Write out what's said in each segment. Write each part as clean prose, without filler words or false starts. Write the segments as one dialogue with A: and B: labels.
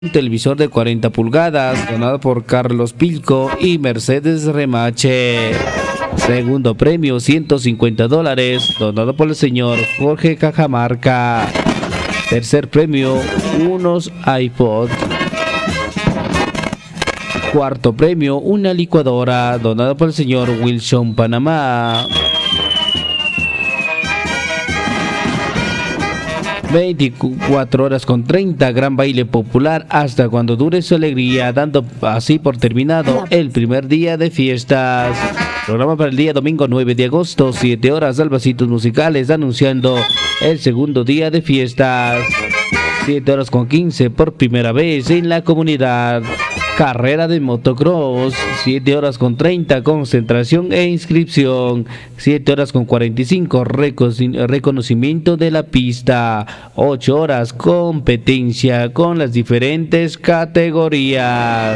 A: Un televisor de 40 pulgadas, donado por Carlos Pilco y Mercedes Remache. Segundo premio, $150, donado por el señor Jorge Cajamarca. Tercer premio, unos iPod. Cuarto premio, una licuadora, donada por el señor Wilson Panamá. 24 horas con 30, gran baile popular hasta cuando dure su alegría, dando así por terminado el primer día de fiestas. Programa para el día domingo 9 de agosto, 7 horas, Albacitos Musicales, anunciando el segundo día de fiestas. 7 horas con 15, por primera vez en la comunidad. Carrera de motocross, 7 horas con 30, concentración e inscripción. 7 horas con 45, reconocimiento de la pista. 8 horas, competencia con las diferentes categorías.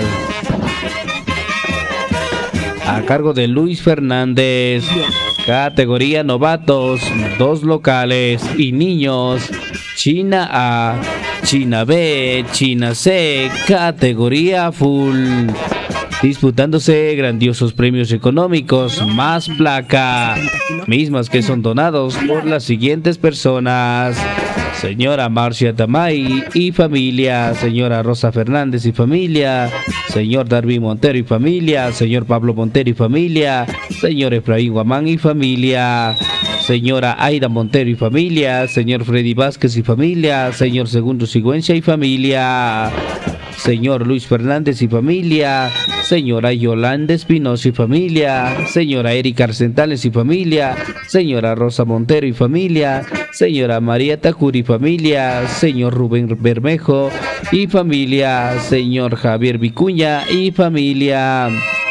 A: A cargo de Luis Fernández. Categoría novatos, 2 locales y niños. China A, China B, China C, categoría full. Disputándose grandiosos premios económicos más placa, mismas que son donados por las siguientes personas: señora Marcia Tamay y familia, señora Rosa Fernández y familia, señor Darby Montero y familia, señor Pablo Montero y familia, señor Efraín Guamán y familia, señora Aida Montero y familia, señor Freddy Vázquez y familia, señor Segundo Sigüenza y familia, señor Luis Fernández y familia, señora Yolanda Espinosa y familia, señora Erika Arcentales y familia, señora Rosa Montero y familia, señora María Tacuri y familia, señor Rubén Bermejo y familia, señor Javier Vicuña y familia,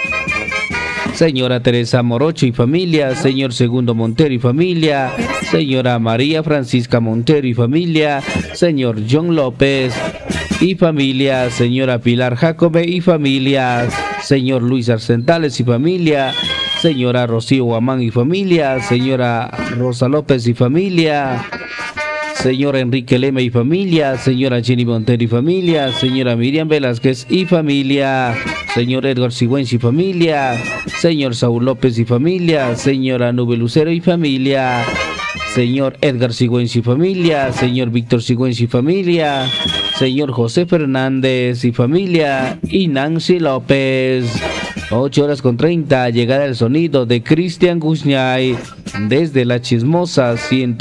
A: señora Teresa Morocho y familia, señor Segundo Montero y familia, señora María Francisca Montero y familia, señor John López y familia, señora Pilar Jacobe y familia, señor Luis Arcentales y familia, señora Rocío Guamán y familia, señora Rosa López y familia, señor Enrique Lema y familia, señora Jenny Montero y familia, señora Miriam Velázquez y familia, señor Edgar Sigüenza y familia, señor Saúl López y familia, señora Nube Lucero y familia, señor Edgar Sigüenza y familia, señor Víctor Sigüenza y familia, señor José Fernández y familia y Nancy López. 8 horas con 30, llegada el sonido de Cristian Guzñay desde La Chismosa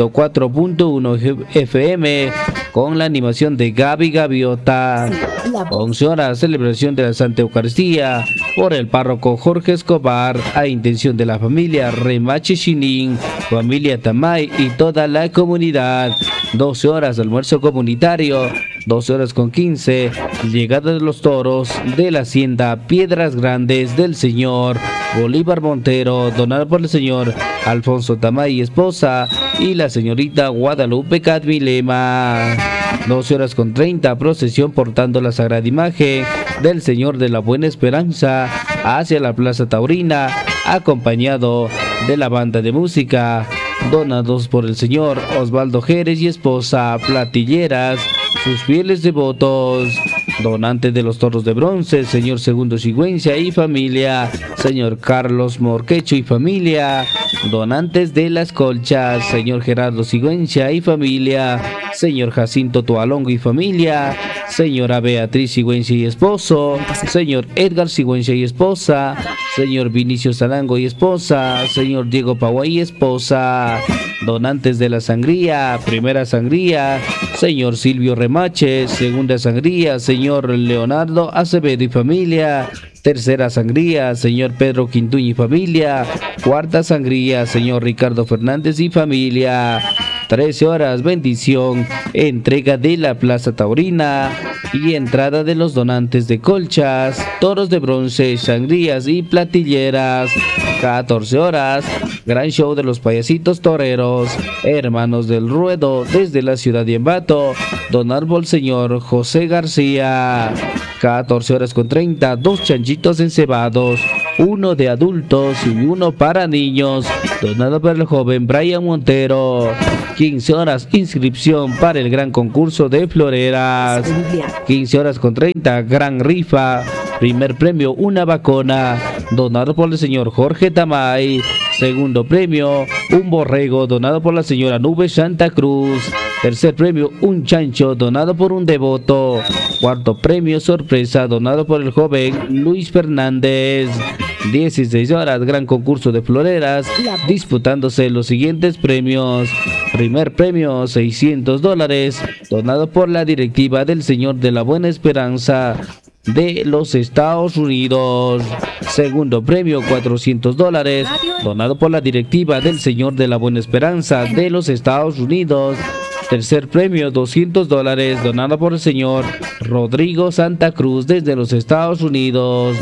A: 104.1 FM con la animación de Gaby Gaviota. 11 horas, celebración de la Santa Eucaristía por el párroco Jorge Escobar a intención de la familia Remache Chinin, familia Tamay y toda la comunidad. 12 horas, almuerzo comunitario. 12 horas con 15, llegada de los toros de la hacienda Piedras Grandes del señor Bolívar Montero, donado por el señor Alfonso Tamay y esposa y la señorita Guadalupe Cadmilema. 12 horas con 30, procesión portando la sagrada imagen del Señor de la Buena Esperanza hacia la Plaza Taurina, acompañado de la banda de música, donados por el señor Osvaldo Jerez y esposa, platilleras, sus fieles devotos, donantes de los toros de bronce, señor Segundo Sigüenza y familia, señor Carlos Morquecho y familia, donantes de las colchas, señor Gerardo Sigüenza y familia, señor Jacinto Toalongo y familia, señora Beatriz Sigüenza y esposo, señor Edgar Sigüenza y esposa, señor Vinicio Salango y esposa, señor Diego Pagua y esposa, donantes de la sangría, primera sangría, señor Silvio Remache, segunda sangría, señor Leonardo Acevedo y familia, tercera sangría, señor Pedro Quintuño y familia, cuarta sangría, señor Ricardo Fernández y familia. 13 horas, bendición, entrega de la Plaza Taurina y entrada de los donantes de colchas, toros de bronce, sangrías y platilleras. 14 horas, gran show de los payasitos toreros, hermanos del ruedo desde la ciudad de Ambato, donar por el señor José García. 14 horas con 30, 2 chanchitos encebados, uno de adultos y uno para niños, donado por el joven Brian Montero. 15 horas inscripción para el gran concurso de floreras. 15 horas con 30, gran rifa. Primer premio, una vacuna, donado por el señor Jorge Tamay. Segundo premio, un borrego, donado por la señora Nube Santa Cruz. Tercer premio, un chancho, donado por un devoto. Cuarto premio, sorpresa, donado por el joven Luis Fernández. 16 horas, gran concurso de floreras, disputándose los siguientes premios. Primer premio, $600, donado por la directiva del Señor de la Buena Esperanza de los Estados Unidos. Segundo premio, $400, donado por la directiva del Señor de la Buena Esperanza de los Estados Unidos. Tercer premio, $200, donado por el señor Rodrigo Santa Cruz desde los Estados Unidos.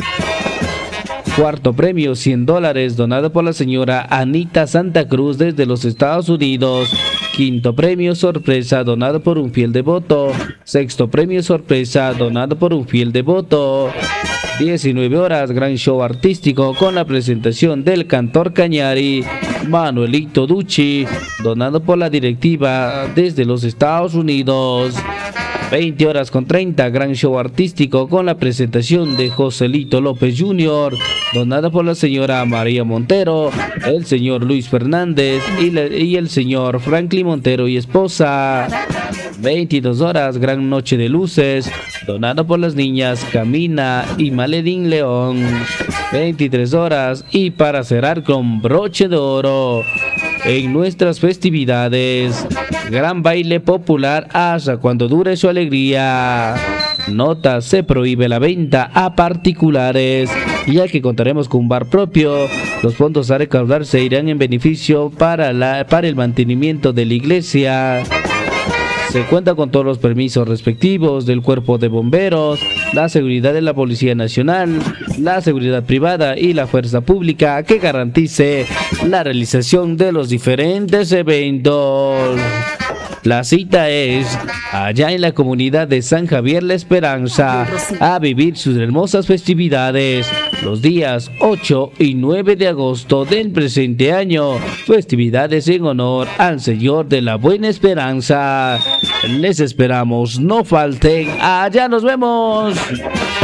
A: Cuarto premio, $100, donado por la señora Anita Santa Cruz desde los Estados Unidos. Quinto premio, sorpresa, donado por un fiel devoto. Sexto premio, sorpresa, donado por un fiel devoto. 19 horas, gran show artístico con la presentación del cantor Cañari, Manuelito Ducci, donado por la directiva desde los Estados Unidos. 20 horas con 30, gran show artístico con la presentación de Joselito López Jr., donado por la señora María Montero, el señor Luis Fernández y el señor Franklin Montero y esposa. 22 horas, gran noche de luces, donado por las niñas Camina y Maledín León. 23 horas, y para cerrar con broche de oro, en nuestras festividades, gran baile popular hasta cuando dure su alegría. Nota: se prohíbe la venta a particulares, ya que contaremos con un bar propio. Los fondos a recaudar se irán en beneficio para el mantenimiento de la iglesia. Se cuenta con todos los permisos respectivos del Cuerpo de Bomberos, la seguridad de la Policía Nacional, la seguridad privada y la fuerza pública que garantice la realización de los diferentes eventos. La cita es allá en la comunidad de San Javier La Esperanza, a vivir sus hermosas festividades los días 8 y 9 de agosto del presente año. Festividades en honor al Señor de la Buena Esperanza. Les esperamos, no falten. Allá nos vemos.